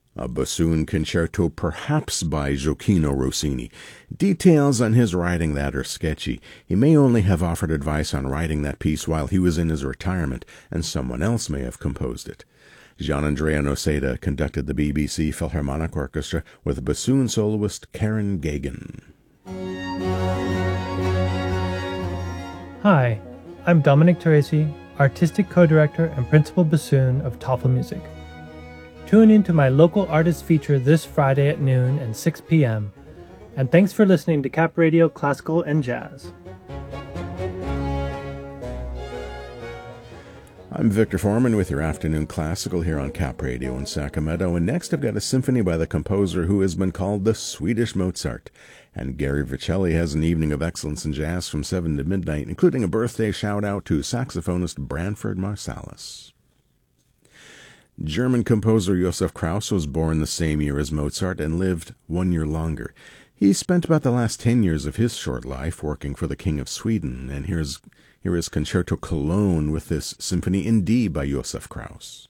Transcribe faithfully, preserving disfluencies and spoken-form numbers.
A bassoon concerto perhaps by Gioacchino Rossini. Details on his writing that are sketchy. He may only have offered advice on writing that piece while he was in his retirement, and someone else may have composed it. Gian-Andrea Noseda conducted the B B C Philharmonic Orchestra with bassoon soloist Karen Gagan. Hi, I'm Dominic Teresi, Artistic Co-Director and Principal Bassoon of Toffel Music. Tune into my local artist feature this Friday at noon and six p.m. And thanks for listening to Cap Radio Classical and Jazz. I'm Victor Foreman with your afternoon classical here on Cap Radio in Sacramento, and next I've got a symphony by the composer who has been called the Swedish Mozart. And Gary Vercelli has an evening of excellence in jazz from seven to midnight, including a birthday shout-out to saxophonist Branford Marsalis. German composer Josef Krauss was born the same year as Mozart and lived one year longer. He spent about the last ten years of his short life working for the King of Sweden, and here's here is Concerto Cologne with this Symphony in D by Josef Krauss.